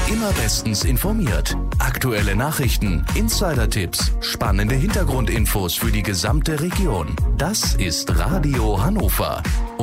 Immer bestens informiert. Aktuelle Nachrichten, Insider-Tipps, spannende Hintergrundinfos für die gesamte Region. Das ist Radio Hannover.